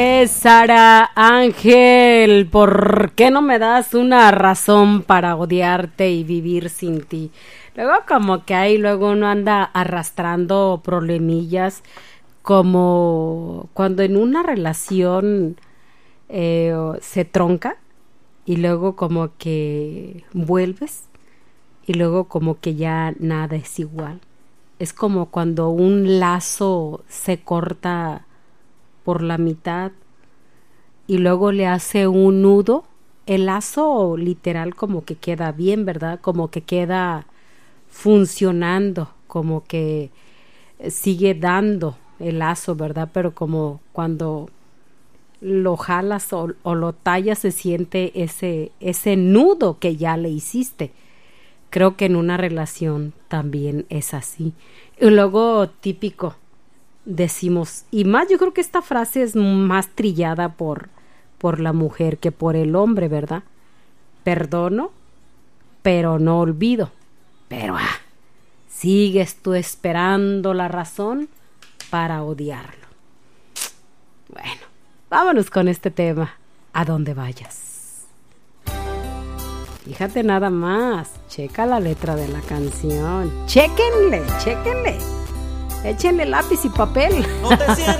Sara Ángel, ¿por qué no me das una razón para odiarte y vivir sin ti? Luego como que ahí luego uno anda arrastrando problemillas, como cuando en una relación se tronca y luego como que vuelves y luego como que ya nada es igual. Es como cuando un lazo se corta por la mitad y luego le hace un nudo. El lazo literal como que queda bien, ¿verdad? Como que queda funcionando, como que sigue dando el lazo, ¿verdad? Pero como cuando lo jalas o lo tallas se siente ese nudo que ya le hiciste. Creo que en una relación también es así. Y luego típico decimos, y más yo creo que esta frase es más trillada por la mujer que por el hombre, ¿verdad? Perdono, pero no olvido. Pero sigues tú esperando la razón para odiarlo. Bueno, vámonos con este tema. ¿A dónde vayas? Fíjate nada más, checa la letra de la canción. Chéquenle. Échenle lápiz y papel. No te cierres.